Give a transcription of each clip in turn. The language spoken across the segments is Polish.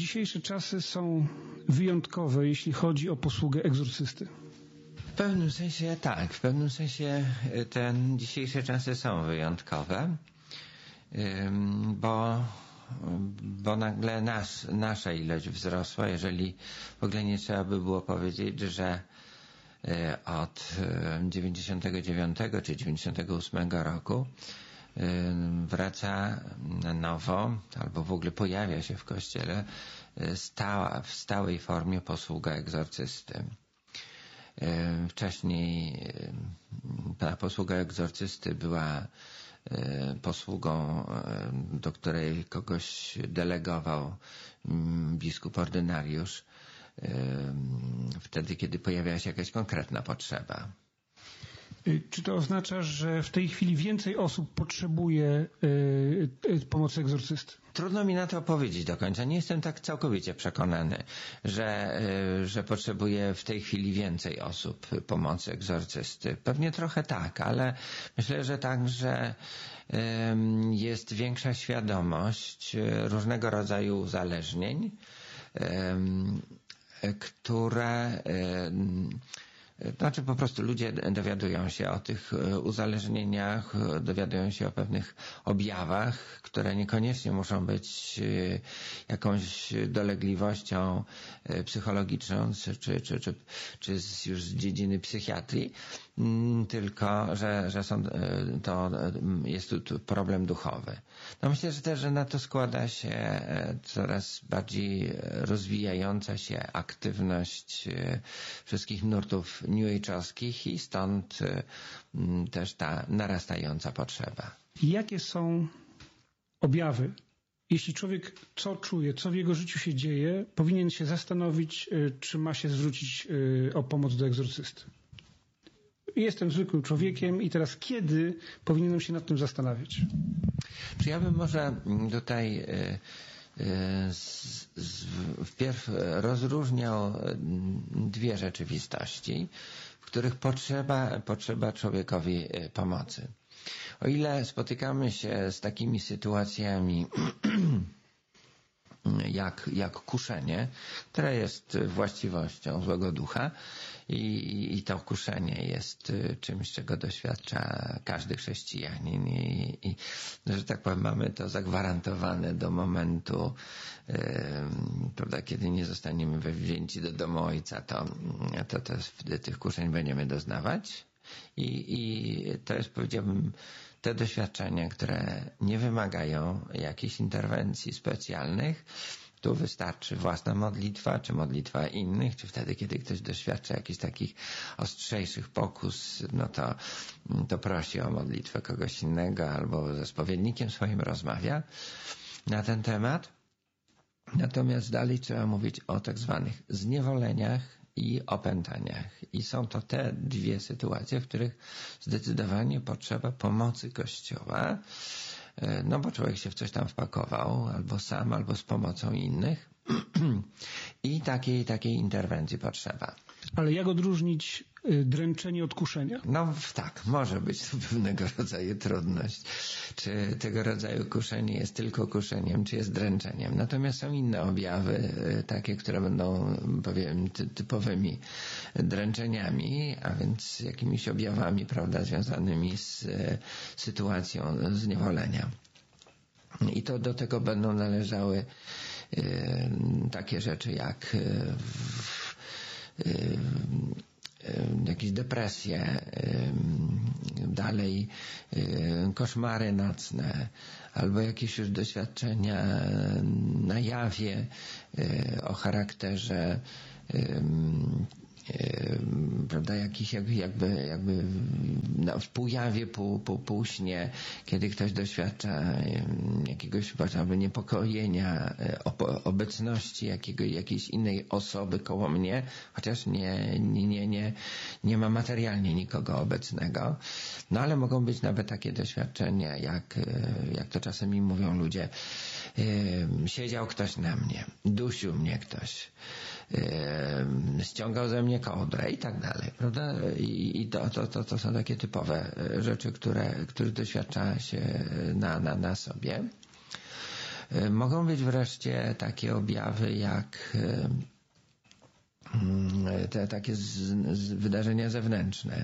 dzisiejsze czasy są wyjątkowe, jeśli chodzi o posługę egzorcysty? W pewnym sensie tak. W pewnym sensie te dzisiejsze czasy są wyjątkowe, bo nagle nasza ilość wzrosła. Jeżeli w ogóle nie trzeba by było powiedzieć, że od 99 czy 98 roku wraca na nowo, albo w ogóle pojawia się w Kościele w stałej formie posługa egzorcysty. Wcześniej ta posługa egzorcysty była posługą, do której kogoś delegował biskup ordynariusz, wtedy, kiedy pojawiała się jakaś konkretna potrzeba. Czy to oznacza, że w tej chwili więcej osób potrzebuje pomocy egzorcysty? Trudno mi na to powiedzieć do końca. Nie jestem tak całkowicie przekonany, że potrzebuje w tej chwili więcej osób pomocy egzorcysty. Pewnie trochę tak, ale myślę, że także jest większa świadomość różnego rodzaju uzależnień, które znaczy po prostu ludzie dowiadują się o tych uzależnieniach, dowiadują się o pewnych objawach, które niekoniecznie muszą być jakąś dolegliwością psychologiczną czy już z dziedziny psychiatrii, tylko że jest tu problem duchowy. No myślę, że też, że na to składa się coraz bardziej rozwijająca się aktywność wszystkich nurtów new age'owskich i stąd też ta narastająca potrzeba. Jakie są objawy? Jeśli człowiek co czuje, co w jego życiu się dzieje, powinien się zastanowić, czy ma się zwrócić o pomoc do egzorcysty. Jestem zwykłym człowiekiem i teraz kiedy powinienem się nad tym zastanawiać? Czy ja bym może tutaj wpierw rozróżniał dwie rzeczywistości, w których potrzeba człowiekowi pomocy. O ile spotykamy się z takimi sytuacjami jak kuszenie, które jest właściwością złego ducha i to kuszenie jest czymś, czego doświadcza każdy chrześcijanin i że tak powiem, mamy to zagwarantowane do momentu, prawda, kiedy nie zostaniemy wzięci do domu Ojca, to wtedy tych kuszeń będziemy doznawać i to jest, powiedziałbym, te doświadczenia, które nie wymagają jakichś interwencji specjalnych. Tu wystarczy własna modlitwa, czy modlitwa innych, czy wtedy, kiedy ktoś doświadcza jakichś takich ostrzejszych pokus, no to prosi o modlitwę kogoś innego albo ze spowiednikiem swoim rozmawia na ten temat. Natomiast dalej trzeba mówić o tak zwanych zniewoleniach i opętaniach. I są to te dwie sytuacje, w których zdecydowanie potrzeba pomocy Kościoła, no bo człowiek się w coś tam wpakował, albo sam, albo z pomocą innych i takiej interwencji potrzeba. Ale jak odróżnić dręczenie od kuszenia? No tak, może być to pewnego rodzaju trudność. Czy tego rodzaju kuszenie jest tylko kuszeniem, czy jest dręczeniem. Natomiast są inne objawy, takie, które będą, powiem, typowymi dręczeniami, a więc jakimiś objawami, prawda, związanymi z sytuacją zniewolenia. I to do tego będą należały takie rzeczy jak jakieś depresje, dalej koszmary nocne, albo jakieś już doświadczenia na jawie o charakterze prawda, jakiś jakby w półjawie, półśnie, kiedy ktoś doświadcza jakiegoś albo niepokojenia, obecności jakiejś innej osoby koło mnie, chociaż nie ma materialnie nikogo obecnego. No ale mogą być nawet takie doświadczenia, jak to czasami mówią ludzie, siedział ktoś na mnie, dusił mnie ktoś, ściągał ze mnie kołdrę i tak dalej, prawda? I to są takie typowe rzeczy, które doświadcza się na sobie. Mogą być wreszcie takie objawy jak takie wydarzenia zewnętrzne.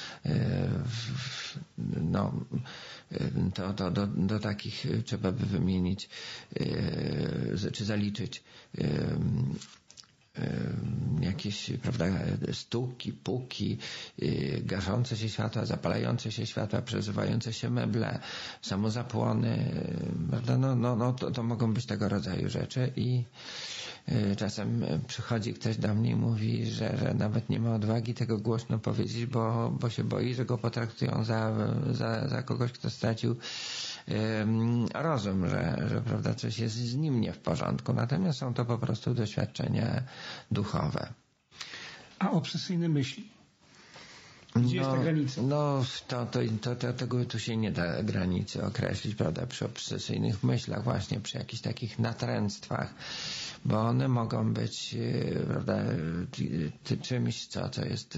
No, do takich trzeba by wymienić czy zaliczyć jakieś, prawda, stuki, puki, gaszące się światła, zapalające się światła, przesuwające się meble, samozapłony, prawda? To mogą być tego rodzaju rzeczy i czasem przychodzi ktoś do mnie i mówi, że nawet nie ma odwagi tego głośno powiedzieć, bo się boi, że go potraktują za kogoś, kto stracił rozum, że prawda, coś jest z nim nie w porządku. Natomiast są to po prostu doświadczenia duchowe. A obsesyjne myśli? Gdzie jest ta granica? Tego tu się nie da granicy określić, prawda, przy obsesyjnych myślach, właśnie przy jakichś takich natręctwach, bo one mogą być, prawda, czymś, co jest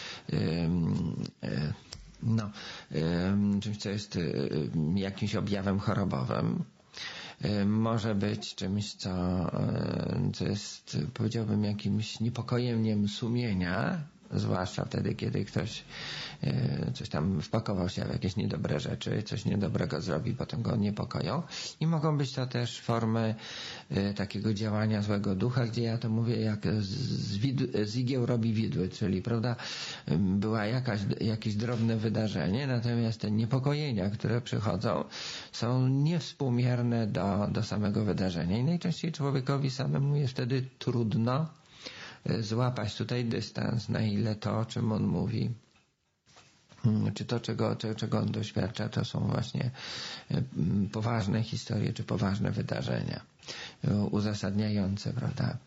czymś, co jest jakimś objawem chorobowym. Może być czymś, co jest, powiedziałbym, jakimś niepokojeniem sumienia, zwłaszcza wtedy, kiedy ktoś coś tam wpakował się w jakieś niedobre rzeczy, coś niedobrego zrobi, potem go niepokoją. I mogą być to też formy takiego działania złego ducha, gdzie ja to mówię, jak z igieł robi widły, czyli, prawda, była jakieś drobne wydarzenie, natomiast te niepokojenia, które przychodzą, są niewspółmierne do samego wydarzenia i najczęściej człowiekowi samemu jest wtedy trudno złapać tutaj dystans, na ile to, o czym on mówi, czy to, czego on doświadcza, to są właśnie poważne historie, czy poważne wydarzenia uzasadniające, prawda,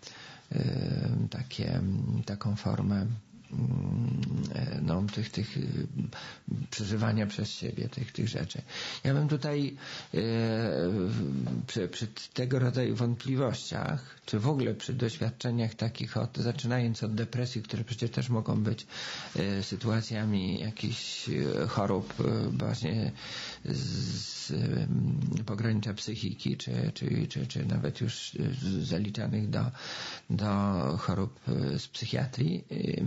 taką formę tych przeżywania przez siebie tych rzeczy. Ja bym tutaj przy tego rodzaju wątpliwościach, czy w ogóle przy doświadczeniach takich, zaczynając od depresji, które przecież też mogą być sytuacjami jakichś chorób właśnie z pogranicza psychiki, czy nawet już zaliczanych do chorób z psychiatrii,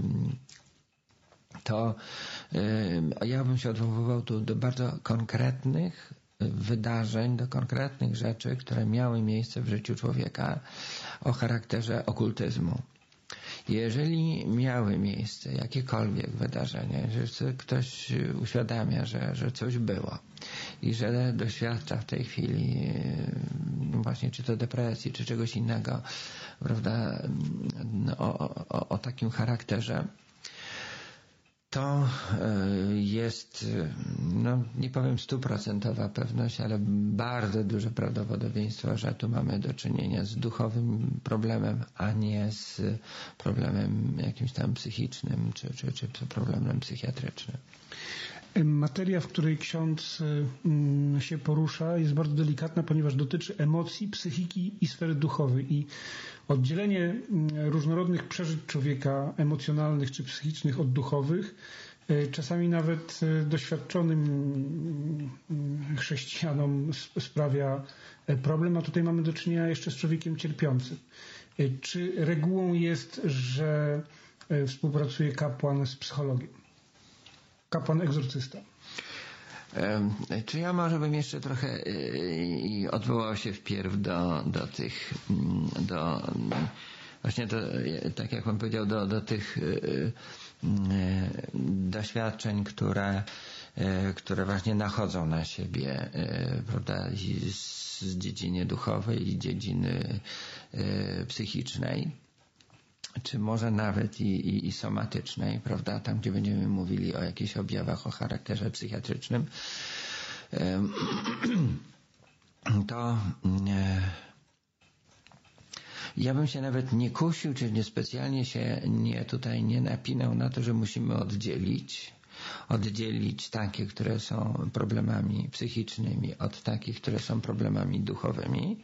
to ja bym się odwoływał tu do bardzo konkretnych wydarzeń, do konkretnych rzeczy, które miały miejsce w życiu człowieka o charakterze okultyzmu. Jeżeli miały miejsce jakiekolwiek wydarzenia, że ktoś uświadamia, że coś było i że doświadcza w tej chwili właśnie czy to depresji, czy czegoś innego, prawda, o takim charakterze, to jest, nie powiem 100% pewność, ale bardzo duże prawdopodobieństwo, że tu mamy do czynienia z duchowym problemem, a nie z problemem jakimś tam psychicznym, czy problemem psychiatrycznym. Materia, w której ksiądz się porusza, jest bardzo delikatna, ponieważ dotyczy emocji, psychiki i sfery duchowej. I oddzielenie różnorodnych przeżyć człowieka, emocjonalnych czy psychicznych, od duchowych, czasami nawet doświadczonym chrześcijanom sprawia problem, a tutaj mamy do czynienia jeszcze z człowiekiem cierpiącym. Czy regułą jest, że współpracuje kapłan z psychologiem? Kapłan egzorcysta. Czy ja może bym jeszcze trochę odwołał się wpierw do tych, właśnie tak jak pan powiedział, do tych doświadczeń, które właśnie nachodzą na siebie, prawda, z dziedziny duchowej i dziedziny psychicznej, czy może nawet i somatycznej, prawda, tam gdzie będziemy mówili o jakichś objawach o charakterze psychiatrycznym, to ja bym się nawet nie kusił, czy niespecjalnie się nie napinał na to, że musimy oddzielić takie, które są problemami psychicznymi, od takich, które są problemami duchowymi,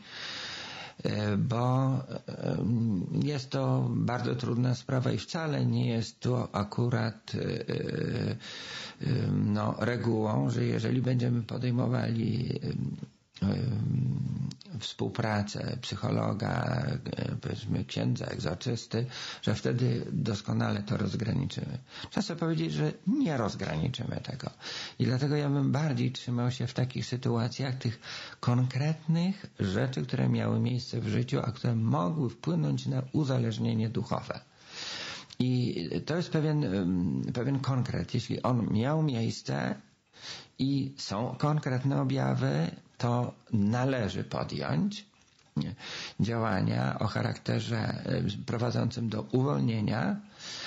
bo jest to bardzo trudna sprawa i wcale nie jest to akurat regułą, że jeżeli będziemy podejmowali współpracę psychologa, powiedzmy księdza, egzorcysty, że wtedy doskonale to rozgraniczymy. Trzeba sobie powiedzieć, że nie rozgraniczymy tego. I dlatego ja bym bardziej trzymał się w takich sytuacjach tych konkretnych rzeczy, które miały miejsce w życiu, a które mogły wpłynąć na uzależnienie duchowe. I to jest pewien konkret. Jeśli on miał miejsce i są konkretne objawy, to należy podjąć działania o charakterze prowadzącym do uwolnienia,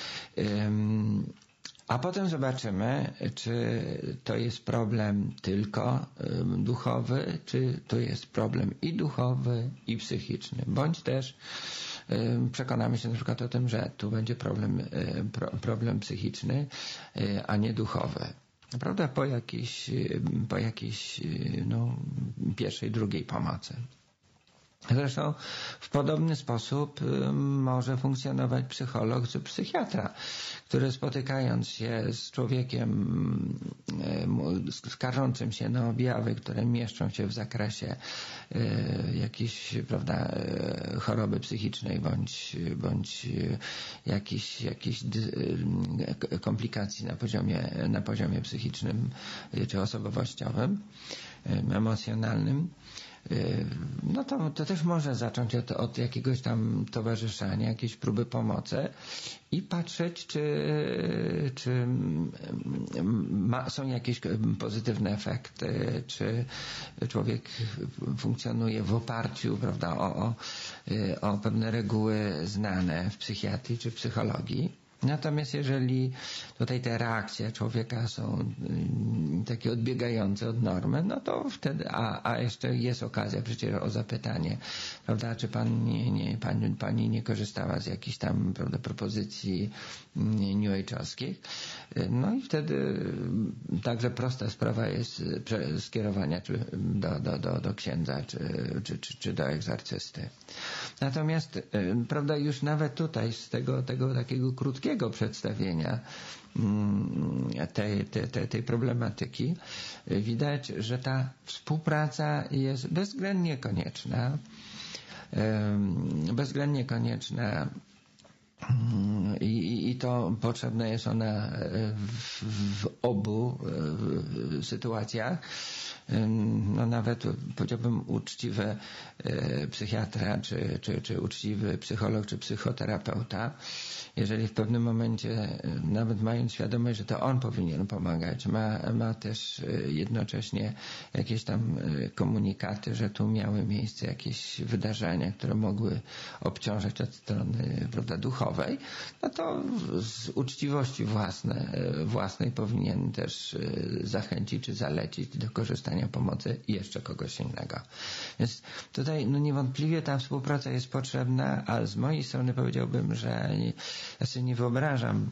a potem zobaczymy, czy to jest problem tylko duchowy, czy to jest problem i duchowy, i psychiczny, bądź też przekonamy się na przykład o tym, że tu będzie problem psychiczny, a nie duchowy. Prawda? Po jakiejś pierwszej, drugiej pomocy. Zresztą w podobny sposób może funkcjonować psycholog czy psychiatra, który spotykając się z człowiekiem skarżącym się na objawy, które mieszczą się w zakresie jakiejś, prawda, choroby psychicznej bądź jakichś komplikacji na poziomie psychicznym czy osobowościowym, emocjonalnym, no to też może zacząć od jakiegoś tam towarzyszenia, jakiejś próby pomocy i patrzeć, czy są jakieś pozytywne efekty, czy człowiek funkcjonuje w oparciu, prawda, o pewne reguły znane w psychiatrii czy w psychologii. Natomiast jeżeli tutaj te reakcje człowieka są takie odbiegające od normy, no to wtedy, a jeszcze jest okazja przecież o zapytanie, prawda, czy pani nie korzystała z jakichś tam, prawda, propozycji New Age'owskich. No i wtedy także prosta sprawa jest skierowania do księdza czy do egzorcysty. Natomiast, prawda, już nawet tutaj z tego takiego krótkiego przedstawienia tej problematyki widać, że ta współpraca jest bezwzględnie konieczna i to potrzebna jest ona w obu sytuacjach. No nawet powiedziałbym uczciwy psychiatra, czy uczciwy psycholog, czy psychoterapeuta, jeżeli w pewnym momencie, nawet mając świadomość, że to on powinien pomagać, ma też jednocześnie jakieś tam komunikaty, że tu miały miejsce jakieś wydarzenia, które mogły obciążać od strony, prawda, duchowej, no to z uczciwości własnej powinien też zachęcić czy zalecić do korzystania pomocy jeszcze kogoś innego. Więc tutaj niewątpliwie ta współpraca jest potrzebna, a z mojej strony powiedziałbym, że ja sobie nie wyobrażam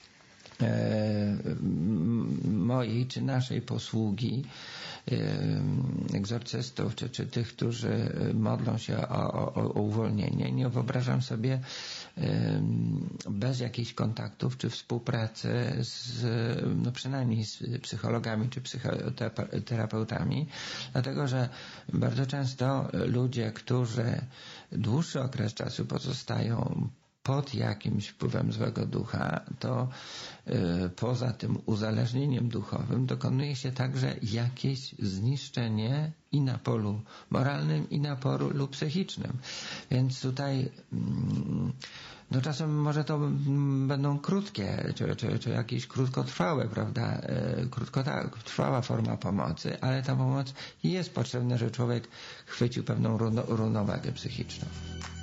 mojej czy naszej posługi egzorcystów, czy tych, którzy modlą się o uwolnienie. Nie wyobrażam sobie bez jakichś kontaktów czy współpracy przynajmniej z psychologami czy psychoterapeutami, dlatego że bardzo często ludzie, którzy dłuższy okres czasu pozostają pod jakimś wpływem złego ducha, to poza tym uzależnieniem duchowym dokonuje się także jakieś zniszczenie i na polu moralnym, i na polu psychicznym. Więc tutaj czasem może to będą krótkie, czy jakieś krótkotrwałe, prawda, krótkotrwała forma pomocy, ale ta pomoc jest potrzebna, żeby człowiek chwycił pewną równowagę psychiczną.